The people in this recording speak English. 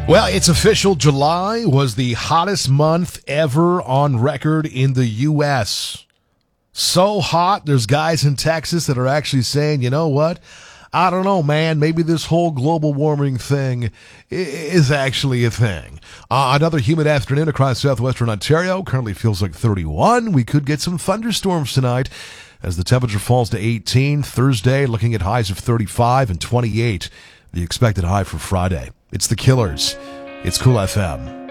Well, it's official. July was the hottest month ever on record in the U.S. So hot, there's guys in Texas that are actually saying, you know what? I don't know, man. Maybe this whole global warming thing is actually a thing. Another humid afternoon across southwestern Ontario. Currently feels like 31. We could get some thunderstorms tonight as the temperature falls to 18. Thursday, looking at highs of 35 and 28. The expected high for Friday. It's the Killers. It's Cool FM.